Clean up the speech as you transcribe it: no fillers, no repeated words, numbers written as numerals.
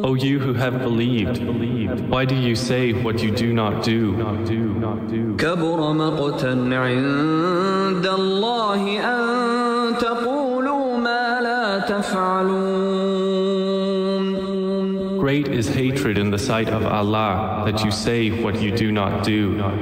O you who have believed, why do you say what you do not do? كبر مقتا عند الله أن تقولوا ما لا تفعلون. Great is hatred in the sight of Allah that you say what you do not do.